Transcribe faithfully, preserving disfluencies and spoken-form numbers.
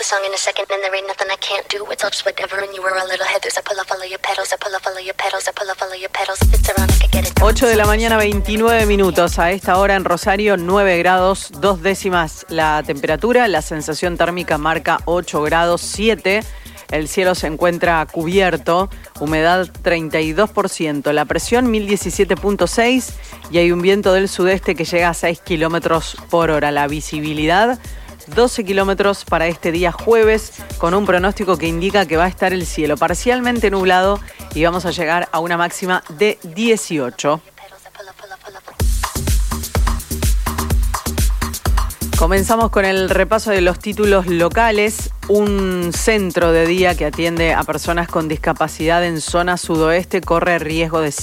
song in a second and there ain't nothing I can't do. It's all just whatever and you were a little headers. I pull up all of your pedals, I pull up all of your pedals, I pull up all of your pedals. If it's around I could get it done. ocho de la mañana, veintinueve minutos. A esta hora en Rosario, nueve grados, dos décimas la temperatura. La sensación térmica marca ocho grados, siete. El cielo se encuentra cubierto, humedad treinta y dos por ciento, la presión mil diecisiete punto seis y hay un viento del sudeste que llega a seis kilómetros por hora. La visibilidad doce kilómetros para este día jueves, con un pronóstico que indica que va a estar el cielo parcialmente nublado y vamos a llegar a una máxima de dieciocho. Comenzamos con el repaso de los títulos locales. Un centro de día que atiende a personas con discapacidad en zona sudoeste corre riesgo de